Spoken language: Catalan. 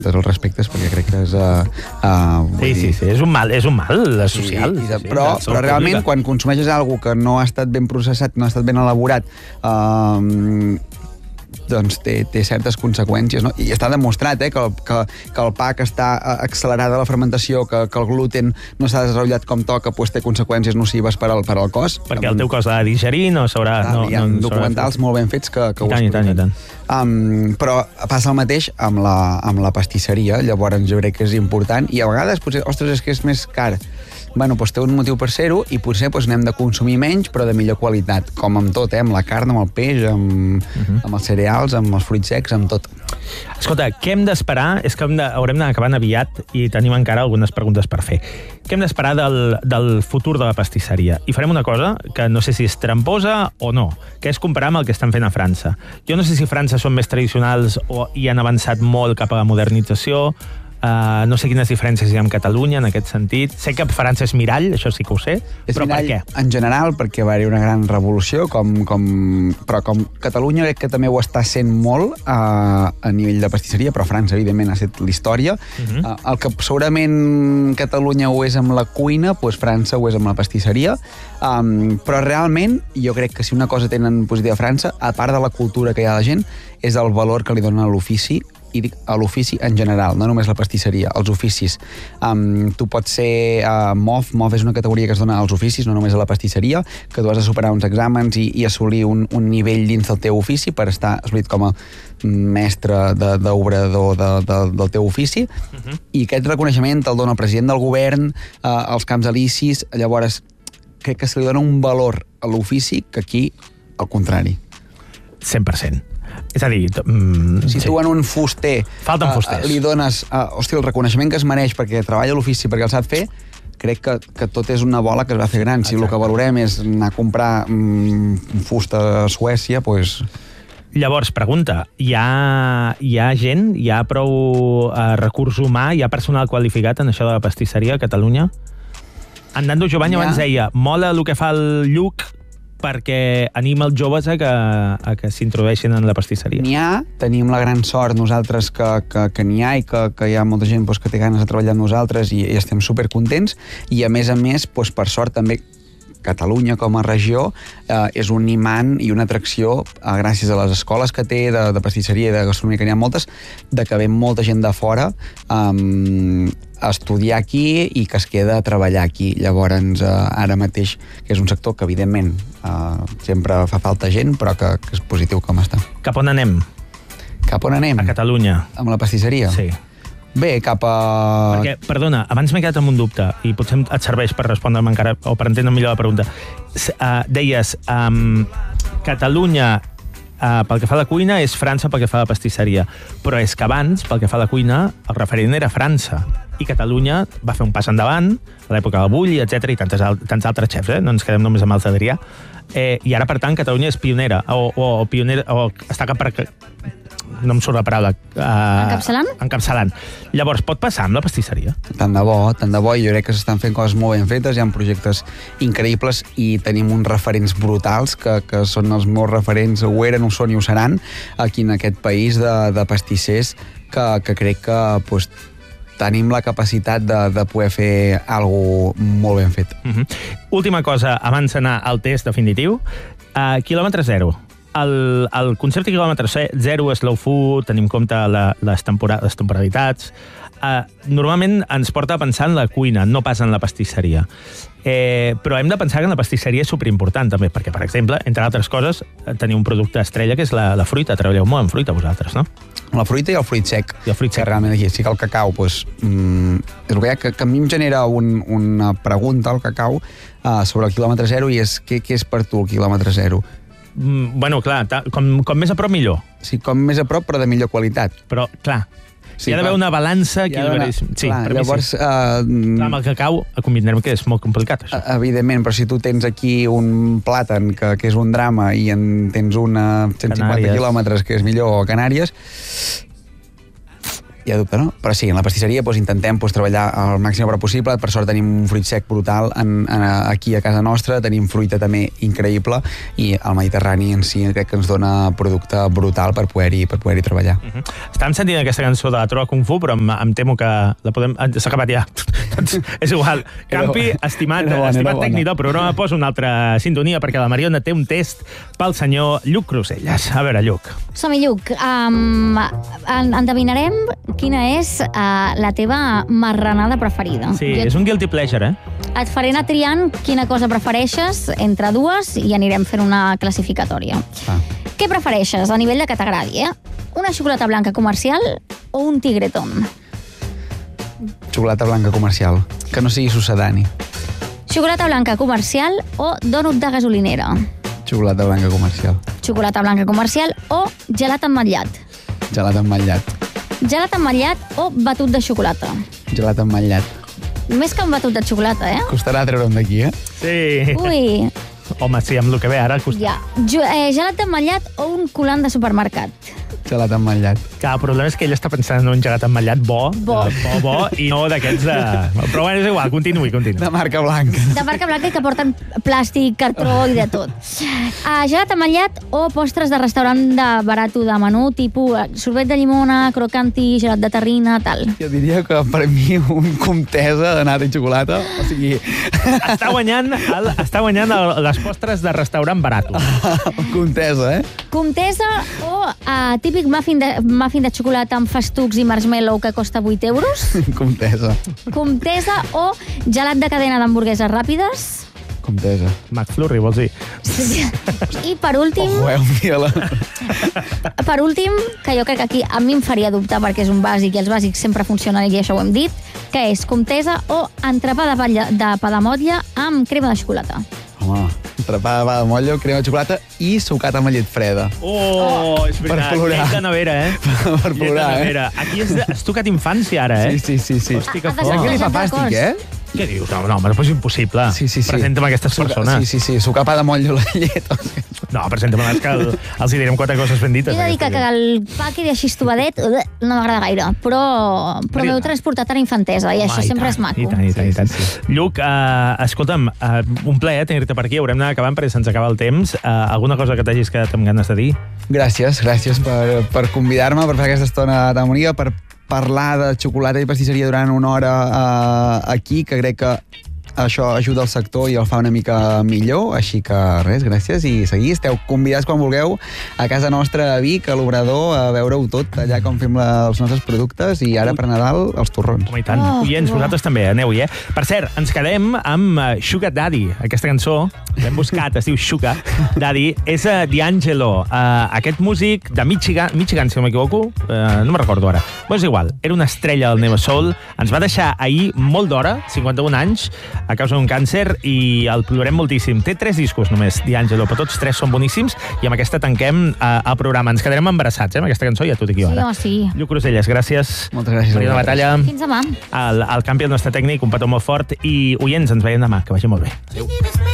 tots els respectes, perquè crec que és... Sí, és un mal social. Però realment, quan consumeixes alguna cosa que no ha estat ben processat, no ha estat ben elaborat, doncs té certes conseqüències, no? I està demostrat que el pa que està accelerada la fermentació, que el gluten no s'ha desenvolupat com toca, doncs té conseqüències nocives per al cos. Perquè el teu cos l'ha de digerir, no s'haurà... Hi ha documentals molt ben fets que ho expliquen. Però passa el mateix amb la pastisseria, llavors jo crec que és important, i a vegades potser, ostres, és que és més car. Bueno, doncs té un motiu per ser-ho i potser n'hem de consumir menys però de millor qualitat, com amb tot, amb la carn, amb el peix, amb els cereals, amb els fruits secs, amb tot. Escolta, què hem d'esperar? És que haurem d'anar acabant aviat i tenim encara algunes preguntes per fer. Què hem d'esperar del futur de la pastisseria? I farem una cosa que no sé si és tramposa o no, que és comparar amb el que estan fent a França. Jo no sé si a França són més tradicionals i han avançat molt cap a la modernització. No sé quines diferències hi ha amb Catalunya en aquest sentit. Sé que França és mirall, això sí que ho sé, però per què? En general, perquè va haver una gran revolució, però com Catalunya crec que també ho està sent molt a nivell de pastisseria, però França, evidentment, ha estat l'història. El que segurament Catalunya ho és amb la cuina, doncs França ho és amb la pastisseria, però realment jo crec que si una cosa tenen positiva a França, a part de la cultura que hi ha a la gent, és el valor que li donen a l'ofici, i dic a l'ofici en general, no només la pastisseria, els oficis. Tu pots ser MOF és una categoria que es dona als oficis, no només a la pastisseria, que tu has de superar uns exàmens i assolir un nivell dins del teu ofici per estar assolit com a mestre d'obrador del teu ofici, i aquest reconeixement te'l dona el president del govern, els camps elicis, llavors crec que se li dona un valor a l'ofici que aquí, al contrari. 100%. És a dir... Si tu en un fuster li dones el reconeixement que es mereix perquè treballa a l'ofici, perquè el sap fer, crec que tot és una bola que es va fer gran. Si el que valorem és anar a comprar fusta a Suècia, doncs... Llavors, pregunta, hi ha gent, hi ha prou recurs humà, hi ha personal qualificat en això de la pastisseria a Catalunya? En Nando Jovany abans deia, mola el que fa el Lluc, perquè anima els joves a que s'introdueixin en la pastisseria. N'hi ha, tenim la gran sort nosaltres que n'hi ha i que hi ha molta gent que té ganes de treballar amb nosaltres i estem supercontents, i a més, per sort també Catalunya com a regió és un imant i una atracció gràcies a les escoles que té de pastisseria i de gastronomia, que n'hi ha moltes, de que ve molta gent de fora a estudiar aquí i que es queda a treballar aquí. Llavors, ara mateix, que és un sector que, evidentment, sempre fa falta gent, però que és positiu com està. Cap on anem? Cap on anem? A Catalunya. Amb la pastisseria? Sí. Bé, cap a... Perquè, perdona, abans m'he quedat amb un dubte i potser et serveix per respondre'm encara o per entendre millor la pregunta. Deies, Catalunya pel que fa a la cuina és França pel que fa a la pastisseria, però és que abans, pel que fa a la cuina, el referent era França i Catalunya va fer un pas endavant a l'època del Bulli, etc i tants altres xefs, no ens quedem només amb els d'Adrià, i ara, per tant, Catalunya és pionera o està no em surt la paraula. Encapçalant. Llavors, pot passar amb la pastisseria? Tant de bo, i jo crec que s'estan fent coses molt ben fetes, hi ha projectes increïbles i tenim uns referents brutals que són els meus referents, ho eren, ho són i ho seran, aquí en aquest país de pastissers que crec que tenim la capacitat de poder fer alguna cosa molt ben fet. Última cosa, abans d'anar al test definitiu, quilòmetre zero. El concepte quilòmetre zero és slow food, tenim en compte les temporalitats. Normalment ens porta a pensar en la cuina, no pas en la pastisseria. Però hem de pensar que en la pastisseria és superimportant també, perquè, per exemple, entre altres coses, teniu un producte estrella que és la fruita. Treballeu molt amb fruita vosaltres, no? La fruita i el fruit sec. I el fruit sec. Que realment aquí sí que el cacau, és el que a mi em genera una pregunta, el cacau, sobre el quilòmetre zero, i és què és per tu el quilòmetre zero? Bueno, clar, com més a prop millor. Sí, com més a prop, però de millor qualitat. Però, clar, hi ha d'haver una balança equilibradíssima. Sí, llavors... Clar, amb el cacau combinarem que és molt complicat, això. Evidentment, però si tu tens aquí un plàtan que és un drama i en tens una 150 quilòmetres que és millor a Canàries, hi ha dubte, no? Però sí, en la pastisseria intentem treballar al màxim hora possible. Per sort tenim un fruit sec brutal aquí a casa nostra, tenim fruita també increïble i el Mediterrani en si crec que ens dona producte brutal per poder-hi treballar. Estàvem sentint aquesta cançó de la Trova Kung Fu, però em temo que la podem... S'ha acabat ja. És igual. Campi, estimat tècnic del programa, posa una altra sintonia perquè la Mariona té un test pel senyor Lluc Cruselles. A veure, Lluc. Som-hi, Lluc. Endevinarem quina és la teva marranada preferida. Sí, és un guilty pleasure, Et faré anar triant quina cosa prefereixes entre dues i anirem fent una classificatòria. Què prefereixes a nivell de que t'agradi, Una xocolata blanca comercial o un tigretón? Xocolata blanca comercial, que no sigui sucedani. Xocolata blanca comercial o dònut de gasolinera? Xocolata blanca comercial. Xocolata blanca comercial o gelat ametllat? Gelat ametllat. Gelat ametllat o batut de xocolata? Gelat ametllat. Més que un batut de xocolata, Costarà treure'm d'aquí, Sí. Ui. Home, sí, amb el que ve ara costa. Ja. Gelat ametllat o un colant de supermercat? Gelat ametllat. Clar, el problema és que ell està pensant en un gelat ametllat bo, i no d'aquests de... Però bueno, és igual, continuï. De marca blanca. De marca blanca i que porten plàstic, cartró i de tot. Gelat ametllat o postres de restaurant de barato de menú, tipus sorbet de llimona, crocanti, gelat de terrina, tal. Jo diria que per mi un comtesa de nata i xocolata, o sigui... Està guanyant les postres de restaurant barato. Comtesa, Comtesa o típic muffin de xocolata amb festucs i marshmallow que costa 8 euros? Comtesa. Comtesa o gelat de cadena d'hamburgueses ràpides? Comtesa. McFlurry, vols dir? Sí. I per últim... Per últim, que jo crec que aquí a mi em faria dubtar perquè és un bàsic i els bàsics sempre funcionen i això ho hem dit, que és comtesa o entrepà de pa de motlla amb crema de xocolata? Home, entrepà de pa de motlla, crema de xocolata i sucat amb llet freda. Oh, és veritat. Per plorar. Llet de nevera, Per plorar, Aquí has tocat infància, ara, Sí. Hosti, que fort. Què li fa fàstic, Què dius? No, però és impossible. Sí. Presenta'm aquestes persones. Sí, sucar pa de motlla la llet. No, presenta'm que els hi direm 4 coses ben dites. Jo he de dir que el pa quedi així estovadet no m'agrada gaire, però m'heu transportat a la infantesa i això sempre és maco. I tant. Lluc, escolta'm, un plaer tenir-te per aquí. Haurem d'anar acabant perquè se'ns acaba el temps. Alguna cosa que t'hagis quedat amb ganes de dir? Gràcies per convidar-me, per fer aquesta estona tan bonica, per parlar de xocolata i pastisseria durant una hora aquí, que crec que això ajuda el sector i el fa una mica millor, així que res, gràcies i seguir. Esteu convidats quan vulgueu a casa nostra a Vic, a l'Obrador, a veure-ho tot allà com fem els nostres productes i ara per Nadal els torrons. Home, i tant. Oients, vosaltres també, aneu-hi, Per cert, ens quedem amb Sugar Daddy. Aquesta cançó, l'hem buscat, es diu Sugar Daddy, és D'Angelo, aquest músic de Michigan, si no m'equivoco, no me'n recordo ara. Però és igual, era una estrella del Neva Soul, ens va deixar ahir molt d'hora, 51 anys, a causa d'un càncer, i el plorem moltíssim. Té 3 discos només, D'Angelo, però tots 3 són boníssims, i amb aquesta tanquem el programa. Ens quedarem embarassats, amb aquesta cançó, ja t'ho dic jo ara. Sí. Lluc Cruselles, gràcies. Moltes gràcies. Mariona Batalla. Fins demà. Al Campi, el nostre tècnic, un petó molt fort, i oients, ens veiem demà. Que vagi molt bé. Adéu.